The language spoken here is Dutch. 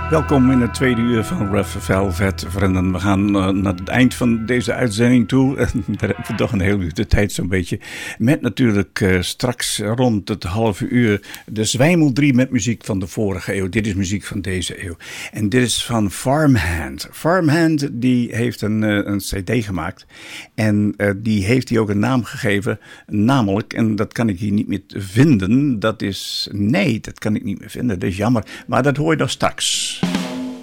Welkom in het tweede uur van Red Velvet, vrienden. We gaan naar het eind van deze uitzending toe. Daar hebben we toch een hele uur de tijd zo'n beetje. Met natuurlijk straks rond het halve uur de Zwijmel 3 met muziek van de vorige eeuw. Dit is muziek van deze eeuw. En dit is van Farmhand. Farmhand die heeft een cd gemaakt. En die heeft hij ook een naam gegeven. Namelijk, en dat kan ik hier niet meer vinden. Dat kan ik niet meer vinden. Dat is jammer. Maar dat hoor je dan straks.